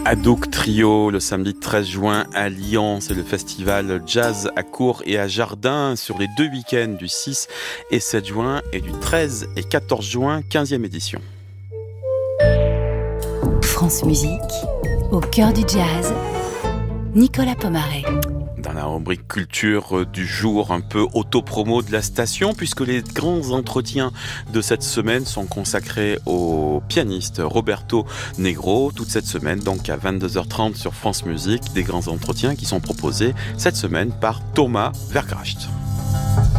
Hadouk Trio, le samedi 13 juin à Lyon, c'est le festival Jazz à Cours et à Jardin sur les 2 week-ends du 6 et 7 juin et du 13 et 14 juin, 15e édition. France Musique, au cœur du jazz, Nicolas Pomaré. Dans la rubrique culture du jour, un peu autopromo de la station, puisque les grands entretiens de cette semaine sont consacrés au pianiste Roberto Negro. Toute cette semaine, donc à 22h30 sur France Musique, des grands entretiens qui sont proposés cette semaine par Thomas Vergracht.